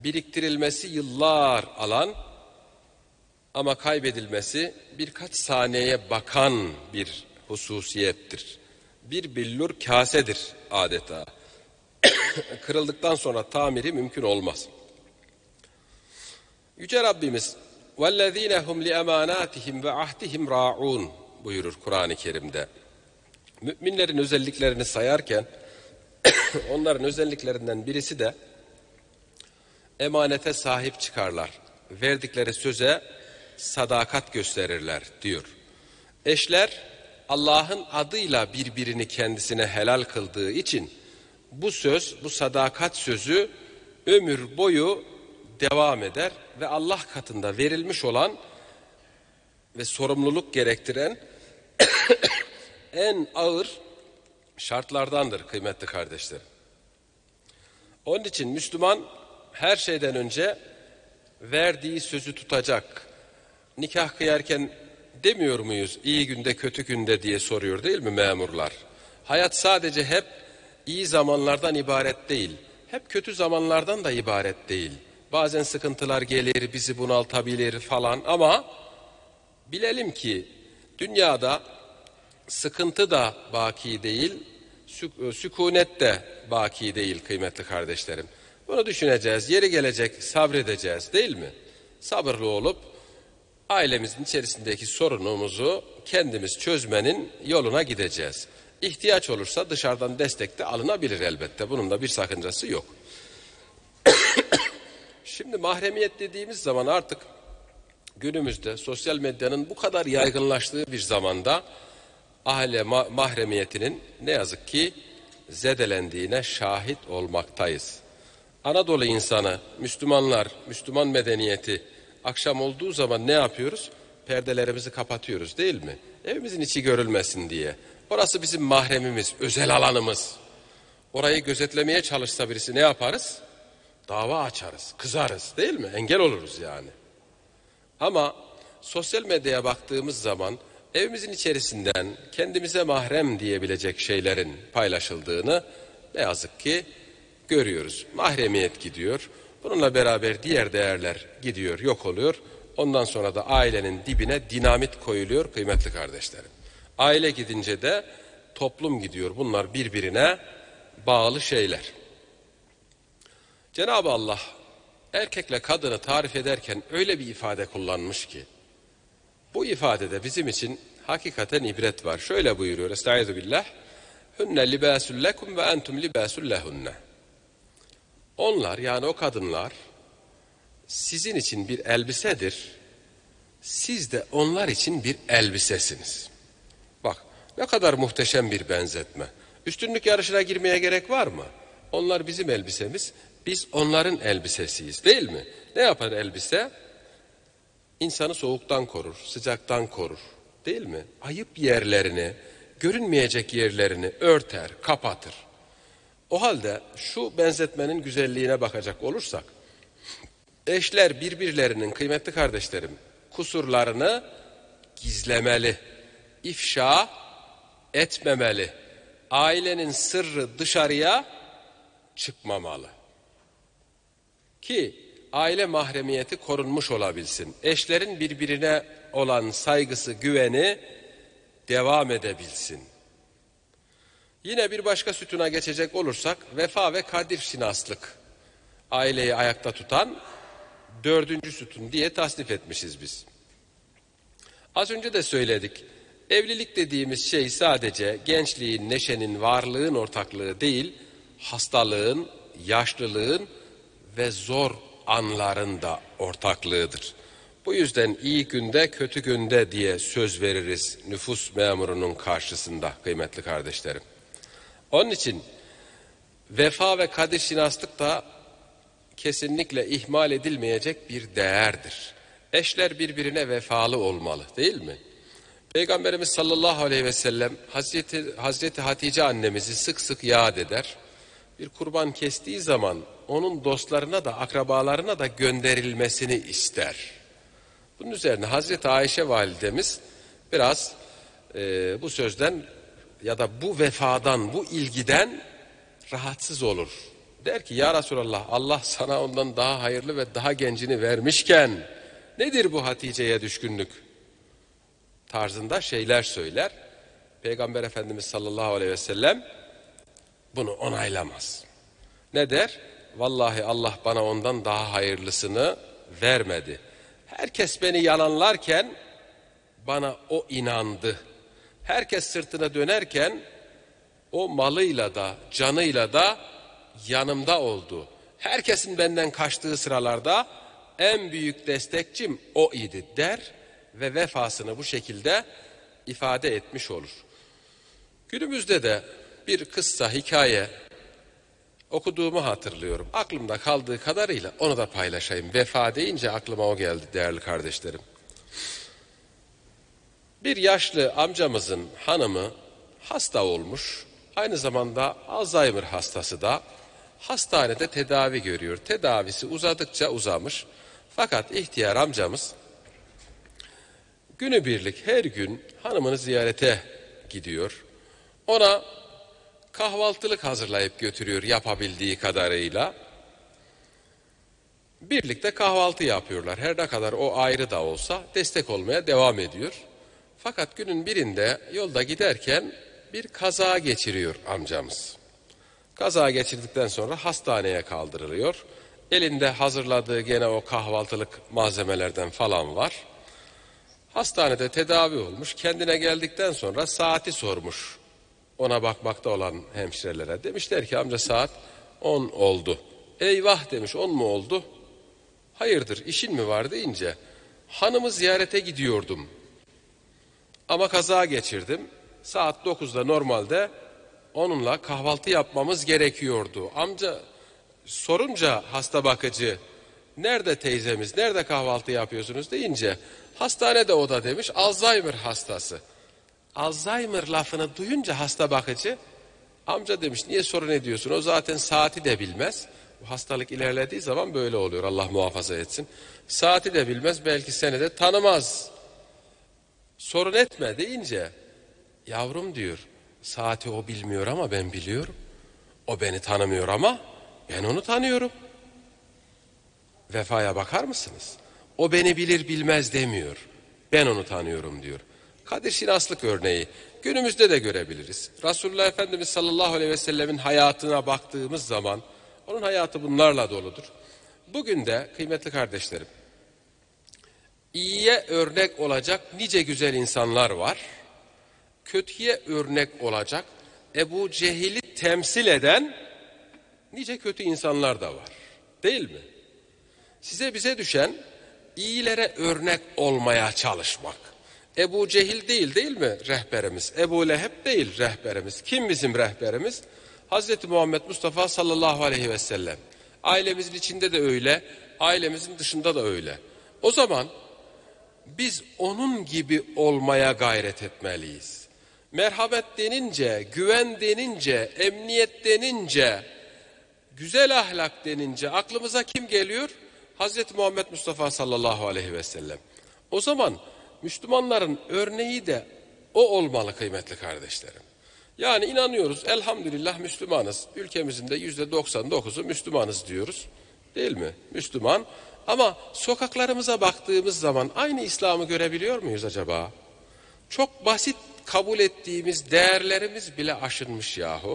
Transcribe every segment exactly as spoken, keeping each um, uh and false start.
biriktirilmesi yıllar alan ama kaybedilmesi birkaç saniyeye bakan bir hususiyettir. Bir billur kasedir adeta. Kırıldıktan sonra tamiri mümkün olmaz. Yüce Rabbimiz وَالَّذ۪ينَ هُمْ لِأَمَانَاتِهِمْ وَعَهْدِهِمْ رَاعُونَ buyurur Kur'an-ı Kerim'de. Müminlerin özelliklerini sayarken onların özelliklerinden birisi de emanete sahip çıkarlar. Verdikleri söze sadakat gösterirler diyor. Eşler Allah'ın adıyla birbirini kendisine helal kıldığı için bu söz, bu sadakat sözü ömür boyu devam eder ve Allah katında verilmiş olan ve sorumluluk gerektiren en ağır şartlardandır kıymetli kardeşlerim. Onun için Müslüman her şeyden önce verdiği sözü tutacak. Nikah kıyarken demiyor muyuz iyi günde kötü günde diye soruyor değil mi memurlar? Hayat sadece hep iyi zamanlardan ibaret değil. Hep kötü zamanlardan da ibaret değil. Bazen sıkıntılar gelir, bizi bunaltabilir falan ama bilelim ki dünyada sıkıntı da baki değil, sük- sükunet de baki değil kıymetli kardeşlerim. Bunu düşüneceğiz, yeri gelecek sabredeceğiz değil mi? Sabırlı olup ailemizin içerisindeki sorunumuzu kendimiz çözmenin yoluna gideceğiz. İhtiyaç olursa dışarıdan destek de alınabilir elbette. Bunun da bir sakıncası yok. Şimdi mahremiyet dediğimiz zaman artık günümüzde sosyal medyanın bu kadar yaygınlaştığı bir zamanda aile ma mahremiyetinin ne yazık ki zedelendiğine şahit olmaktayız. Anadolu insanı, Müslümanlar, Müslüman medeniyeti akşam olduğu zaman ne yapıyoruz? Perdelerimizi kapatıyoruz değil mi? Evimizin içi görülmesin diye. Orası bizim mahremimiz, özel alanımız. Orayı gözetlemeye çalışsa birisi ne yaparız? Dava açarız, kızarız değil mi? Engel oluruz yani. Ama sosyal medyaya baktığımız zaman evimizin içerisinden kendimize mahrem diyebilecek şeylerin paylaşıldığını ne yazık ki görüyoruz. Mahremiyet gidiyor. Bununla beraber diğer değerler gidiyor, yok oluyor. Ondan sonra da ailenin dibine dinamit koyuluyor kıymetli kardeşlerim. Aile gidince de toplum gidiyor. Bunlar birbirine bağlı şeyler. Cenab-ı Allah erkekle kadını tarif ederken öyle bir ifade kullanmış ki bu ifadede bizim için hakikaten ibret var. Şöyle buyuruyor Estaizu billah Hünne libâsul lekum ve entum libâsul lehunne. Onlar yani o kadınlar sizin için bir elbisedir. Siz de onlar için bir elbisesiniz. Bak ne kadar muhteşem bir benzetme. Üstünlük yarışına girmeye gerek var mı? Onlar bizim elbisemiz, biz onların elbisesiyiz değil mi? Ne yapar elbise? İnsanı soğuktan korur, sıcaktan korur değil mi? Ayıp yerlerini, görünmeyecek yerlerini örter, kapatır. O halde şu benzetmenin güzelliğine bakacak olursak, eşler birbirlerinin kıymetli kardeşlerim kusurlarını gizlemeli, ifşa etmemeli, ailenin sırrı dışarıya çıkmamalı ki aile mahremiyeti korunmuş olabilsin. Eşlerin birbirine olan saygısı, güveni devam edebilsin. Yine bir başka sütuna geçecek olursak vefa ve kadir şinaslık aileyi ayakta tutan dördüncü sütun diye tasnif etmişiz biz. Az önce de söyledik. Evlilik dediğimiz şey sadece gençliğin, neşenin, varlığın ortaklığı değil, hastalığın, yaşlılığın ve zor anların da ortaklığıdır. Bu yüzden iyi günde, kötü günde diye söz veririz nüfus memurunun karşısında kıymetli kardeşlerim. Onun için vefa ve kadir şinaslık da kesinlikle ihmal edilmeyecek bir değerdir. Eşler birbirine vefalı olmalı değil mi? Peygamberimiz sallallahu aleyhi ve sellem Hazreti, Hazreti Hatice annemizi sık sık yad eder. Bir kurban kestiği zaman onun dostlarına da akrabalarına da gönderilmesini ister. Bunun üzerine Hazreti Ayşe validemiz biraz e, bu sözden ya da bu vefadan, bu ilgiden rahatsız olur. Der ki ya Resulallah, Allah sana ondan daha hayırlı ve daha gencini vermişken nedir bu Hatice'ye düşkünlük tarzında şeyler söyler. Peygamber Efendimiz sallallahu aleyhi ve sellem bunu onaylamaz. Ne der? Vallahi Allah bana ondan daha hayırlısını vermedi. Herkes beni yalanlarken bana o inandı. Herkes sırtına dönerken o malıyla da canıyla da yanımda oldu. Herkesin benden kaçtığı sıralarda en büyük destekçim o idi der ve vefasını bu şekilde ifade etmiş olur. Günümüzde de bir kıssa, hikaye okuduğumu hatırlıyorum. Aklımda kaldığı kadarıyla onu da paylaşayım. Vefa deyince aklıma o geldi değerli kardeşlerim. Bir yaşlı amcamızın hanımı hasta olmuş. Aynı zamanda Alzheimer hastası da hastanede tedavi görüyor. Tedavisi uzadıkça uzamış. Fakat ihtiyar amcamız günübirlik her gün hanımını ziyarete gidiyor. Ona kahvaltılık hazırlayıp götürüyor yapabildiği kadarıyla. Birlikte kahvaltı yapıyorlar. Her ne kadar o ayrı da olsa destek olmaya devam ediyor. Fakat günün birinde yolda giderken bir kaza geçiriyor amcamız. Kaza geçirdikten sonra hastaneye kaldırılıyor. Elinde hazırladığı gene o kahvaltılık malzemelerden falan var. Hastanede tedavi olmuş. Kendine geldikten sonra saati sormuş. Ona bakmakta olan hemşirelere. Demişler ki amca saat on oldu. Eyvah demiş, on mu oldu? Hayırdır, işin mi var deyince hanımı ziyarete gidiyordum. Ama kaza geçirdim. Saat dokuzda normalde onunla kahvaltı yapmamız gerekiyordu. Amca sorunca hasta bakıcı, nerede teyzemiz, nerede kahvaltı yapıyorsunuz deyince hastanede o da demiş, Alzheimer hastası. Alzheimer lafını duyunca hasta bakıcı, amca demiş niye sorun ediyorsun, o zaten saati de bilmez. Bu hastalık ilerlediği zaman böyle oluyor, Allah muhafaza etsin. Saati de bilmez, belki seni de tanımaz. Sorun etme deyince, yavrum diyor, saati o bilmiyor ama ben biliyorum. O beni tanımıyor ama ben onu tanıyorum. Vefaya bakar mısınız? O beni bilir bilmez demiyor. Ben onu tanıyorum diyor. Kadir Şinaslık örneği günümüzde de görebiliriz. Resulullah Efendimiz sallallahu aleyhi ve sellemin hayatına baktığımız zaman onun hayatı bunlarla doludur. Bugün de kıymetli kardeşlerim, iyiye örnek olacak nice güzel insanlar var. Kötüye örnek olacak Ebu Cehil'i temsil eden nice kötü insanlar da var. Değil mi? Size bize düşen iyilere örnek olmaya çalışmak. Ebu Cehil değil değil mi rehberimiz? Ebu Leheb değil rehberimiz. Kim bizim rehberimiz? Hazreti Muhammed Mustafa sallallahu aleyhi ve sellem. Ailemizin içinde de öyle, ailemizin dışında da öyle. O zaman biz onun gibi olmaya gayret etmeliyiz. Merhamet denince, güven denince, emniyet denince, güzel ahlak denince aklımıza kim geliyor? Hazreti Muhammed Mustafa sallallahu aleyhi ve sellem. O zaman Müslümanların örneği de o olmalı kıymetli kardeşlerim. Yani inanıyoruz, elhamdülillah Müslümanız. Ülkemizin de yüzde doksan dokuzu Müslümanız diyoruz. Değil mi? Müslüman. Ama sokaklarımıza baktığımız zaman aynı İslam'ı görebiliyor muyuz acaba? Çok basit kabul ettiğimiz değerlerimiz bile aşınmış yahu.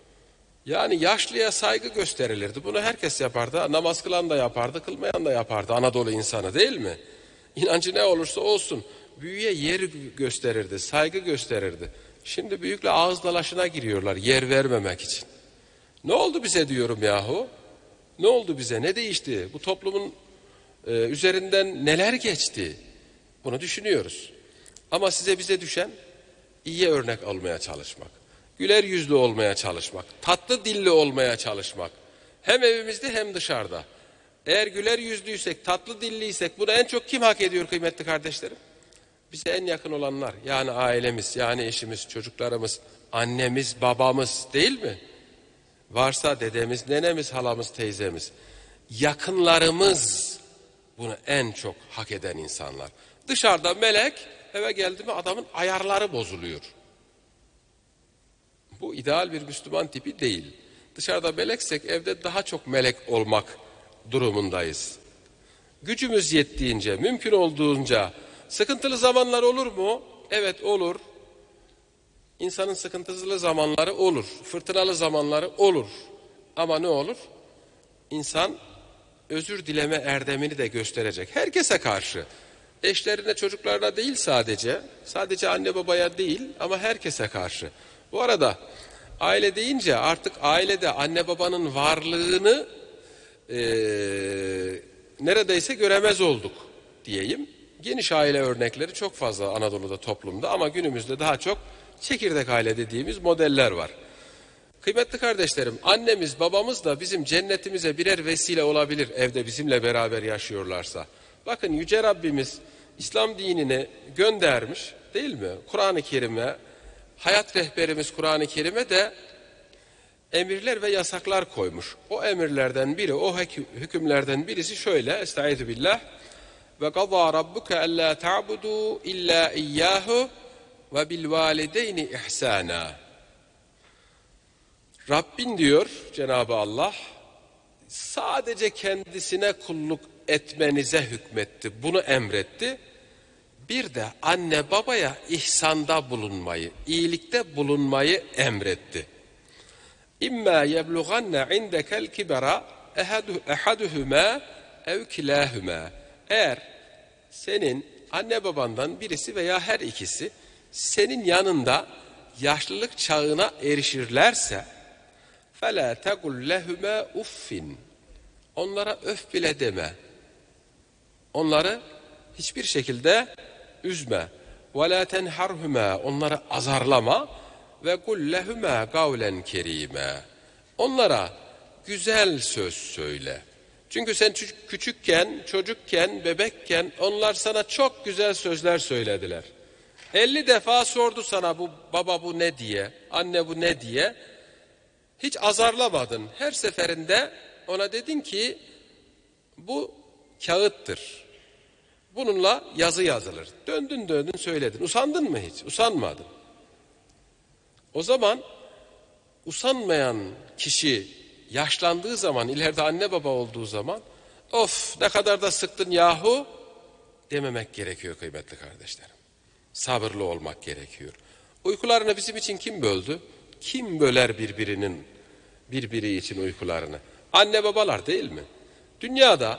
Yani yaşlıya saygı gösterilirdi. Bunu herkes yapardı. Namaz kılan da yapardı, kılmayan da yapardı. Anadolu insanı değil mi? İnancı ne olursa olsun büyüye yer gösterirdi, saygı gösterirdi. Şimdi büyükle ağız dalaşına giriyorlar yer vermemek için. Ne oldu bize diyorum yahu? Ne oldu bize? Ne değişti? Bu toplumun e, üzerinden neler geçti? Bunu düşünüyoruz. Ama size bize düşen iyiye örnek olmaya çalışmak. Güler yüzlü olmaya çalışmak. Tatlı dilli olmaya çalışmak. Hem evimizde hem dışarıda. Eğer güler yüzlüysek, tatlı dilliysek bunu en çok kim hak ediyor kıymetli kardeşlerim? Bize en yakın olanlar. Yani ailemiz, yani eşimiz, çocuklarımız, annemiz, babamız değil mi? Varsa dedemiz, nenemiz, halamız, teyzemiz. Yakınlarımız bunu en çok hak eden insanlar. Dışarıda melek eve geldi mi adamın ayarları bozuluyor. Bu ideal bir Müslüman tipi değil. dışarıda meleksek evde daha çok melek olmak durumundayız. Gücümüz yettiğince, mümkün olduğunca sıkıntılı zamanlar olur mu? Evet olur. İnsanın sıkıntılı zamanları olur, fırtınalı zamanları olur. Ama ne olur? İnsan özür dileme erdemini de gösterecek. Herkese karşı. Eşlerine, çocuklarına değil sadece. Sadece anne babaya değil ama herkese karşı. Bu arada aile deyince artık ailede anne babanın varlığını e, neredeyse göremez olduk diyeyim. Geniş aile örnekleri çok fazla Anadolu'da, toplumda ama günümüzde daha çok çekirdek aile dediğimiz modeller var. Kıymetli kardeşlerim, annemiz babamız da bizim cennetimize birer vesile olabilir evde bizimle beraber yaşıyorlarsa. Bakın Yüce Rabbimiz İslam dinini göndermiş değil mi? Kur'an-ı Kerim'e, hayat rehberimiz Kur'an-ı Kerim'e de emirler ve yasaklar koymuş. O emirlerden biri, o hükümlerden birisi şöyle, estaizu billah, ve qadâ rabbuke allâ ta'budu illâ iyyâhu ve bil valideyni ihsâna. Rabbin diyor Cenab-ı Allah, sadece kendisine kulluk etmenize hükmetti, bunu emretti. Bir de anne babaya ihsanda bulunmayı, iyilikte bulunmayı emretti. İmmâ yeblughanne indekel kibera ehaduhuma ev kilâhuma. Eğer senin anne babandan birisi veya her ikisi senin yanında yaşlılık çağına erişirlerse فَلَا تَقُلْ لَهُمَا uffin. Onlara öf bile deme. Onları hiçbir şekilde üzme. وَلَا تَنْحَرْهُمَا. Onları azarlama. وَقُلْ لَهُمَا قَوْلًا كَرِيمًا. Onlara güzel söz söyle. Çünkü sen küçükken, çocukken, bebekken onlar sana çok güzel sözler söylediler. elli defa sordu sana bu baba bu ne diye, anne bu ne diye. Hiç azarlamadın. Her seferinde ona dedin ki bu kağıttır. Bununla yazı yazılır. Döndün döndün söyledin. Usandın mı hiç? Usanmadın. O zaman usanmayan kişi yaşlandığı zaman, ileride anne baba olduğu zaman of ne kadar da sıktın yahu dememek gerekiyor kıymetli kardeşlerim. Sabırlı olmak gerekiyor. Uykularını bizim için kim böldü? Kim böler birbirinin birbiri için uykularını? Anne babalar değil mi? Dünyada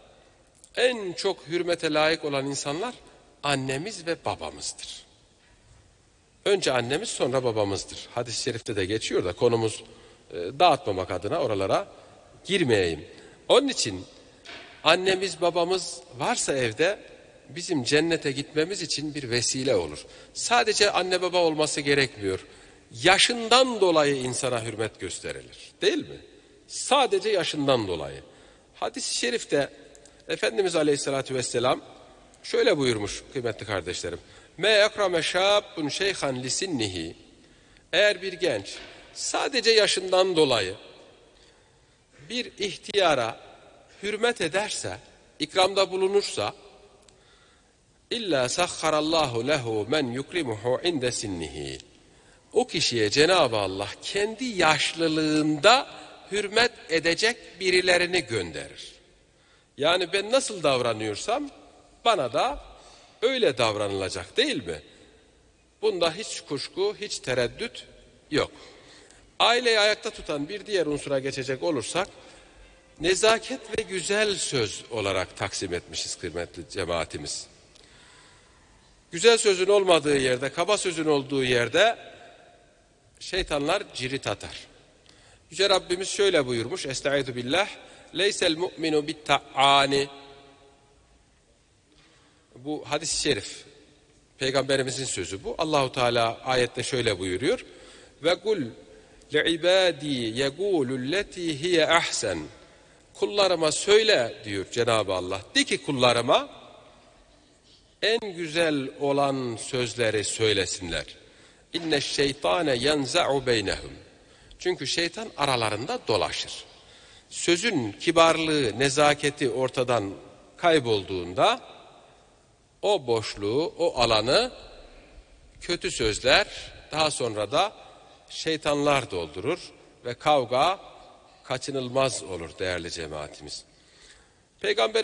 en çok hürmete layık olan insanlar annemiz ve babamızdır. Önce annemiz sonra babamızdır. Hadis-i şerifte de geçiyor da konumuz e, dağıtmamak adına oralara girmeyeyim. Onun için annemiz babamız varsa evde bizim cennete gitmemiz için bir vesile olur. Sadece anne baba olması gerekmiyor. Yaşından dolayı insana hürmet gösterilir. Değil mi? Sadece yaşından dolayı. Hadis-i şerifte Efendimiz Aleyhisselatü Vesselam şöyle buyurmuş kıymetli kardeşlerim. Me ekrame şâbbun şeyhan lisinnihi. Eğer bir genç sadece yaşından dolayı bir ihtiyara hürmet ederse, ikramda bulunursa İlla sahharallahu lehu men yukrimuhu inde sinnihi. O kişiye Cenab-ı Allah kendi yaşlılığında hürmet edecek birilerini gönderir. Yani ben nasıl davranıyorsam bana da öyle davranılacak değil mi? Bunda hiç kuşku, hiç tereddüt yok. Aileyi ayakta tutan bir diğer unsura geçecek olursak, nezaket ve güzel söz olarak taksim etmişiz kıymetli cemaatimiz. Güzel sözün olmadığı yerde, kaba sözün olduğu yerde şeytanlar cirit atar. Yüce Rabbimiz şöyle buyurmuş, estaizu billah, leysel mu'minu bitta'ani. Bu hadis-i şerif, Peygamberimizin sözü bu. Allahu Teala ayette şöyle buyuruyor. Ve kul li'ibadi yegululleti hiye ahsen. Kullarıma söyle diyor Cenab-ı Allah. De ki kullarıma en güzel olan sözleri söylesinler. İnne şeytane yenza'u beynehum. Çünkü şeytan aralarında dolaşır. Sözün kibarlığı, nezaketi ortadan kaybolduğunda o boşluğu, o alanı kötü sözler, daha sonra da şeytanlar doldurur. ve kavga kaçınılmaz olur değerli cemaatimiz. Peygamber